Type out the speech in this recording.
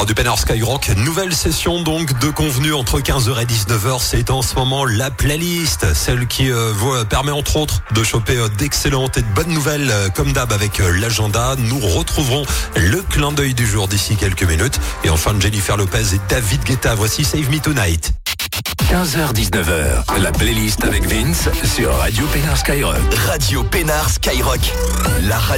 du Pénard Skyrock. Nouvelle session donc de convenu entre 15h et 19h. C'est en ce moment la playlist, celle qui vous permet entre autres de choper d'excellentes et de bonnes nouvelles comme d'hab avec l'agenda. Nous retrouverons le clin d'œil du jour d'ici quelques minutes. Et enfin Jennifer Lopez et David Guetta. Voici Save Me Tonight. 15h-19h, la playlist avec Vince sur Radio Pénard Skyrock. Radio Pénard Skyrock. La